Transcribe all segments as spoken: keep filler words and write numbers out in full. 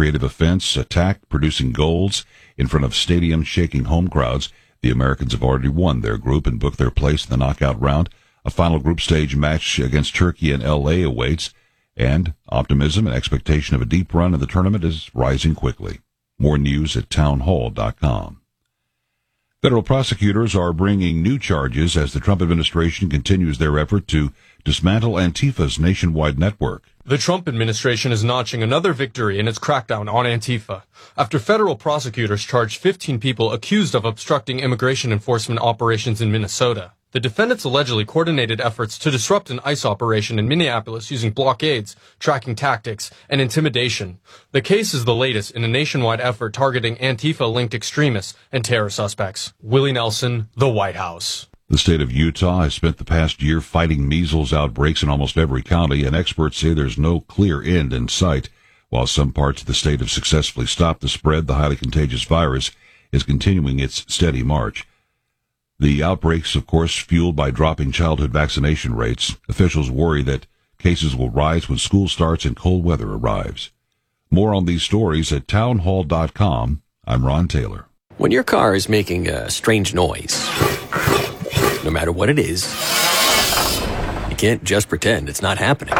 creative offense, attack, producing goals in front of stadiums, shaking home crowds. The Americans have already won their group and booked their place in the knockout round. A final group stage match against Turkey and L A awaits, and optimism and expectation of a deep run in the tournament is rising quickly. More news at townhall dot com. Federal prosecutors are bringing new charges as the Trump administration continues their effort to dismantle Antifa's nationwide network. The Trump administration is notching another victory in its crackdown on Antifa after federal prosecutors charged fifteen people accused of obstructing immigration enforcement operations in Minnesota. The defendants allegedly coordinated efforts to disrupt an ICE operation in Minneapolis using blockades, tracking tactics, and intimidation. The case is the latest in a nationwide effort targeting Antifa-linked extremists and terror suspects. Willie Nelson, The White House. The state of Utah has spent the past year fighting measles outbreaks in almost every county, and experts say there's no clear end in sight. While some parts of the state have successfully stopped the spread, the highly contagious virus is continuing its steady march. The outbreaks, of course, fueled by dropping childhood vaccination rates. Officials worry that cases will rise when school starts and cold weather arrives. More on these stories at townhall dot com. I'm Ron Taylor. When your car is making a strange noise, no matter what it is, you can't just pretend it's not happening.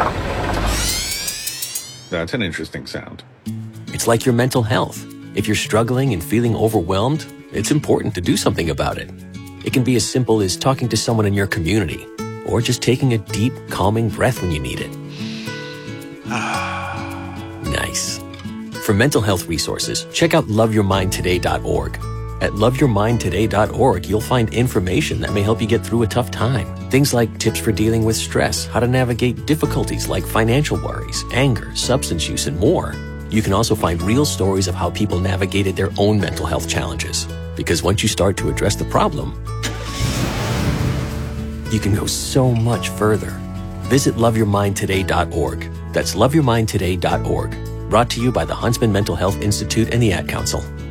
That's an interesting sound. It's like your mental health. If you're struggling and feeling overwhelmed, it's important to do something about it. It can be as simple as talking to someone in your community, or just taking a deep, calming breath when you need it. Nice. For mental health resources, check out love your mind today dot org. At love your mind today dot org, you'll find information that may help you get through a tough time. Things like tips for dealing with stress, how to navigate difficulties like financial worries, anger, substance use, and more. You can also find real stories of how people navigated their own mental health challenges. Because once you start to address the problem, you can go so much further. Visit love your mind today dot org. That's love your mind today dot org. Brought to you by the Huntsman Mental Health Institute and the Ad Council.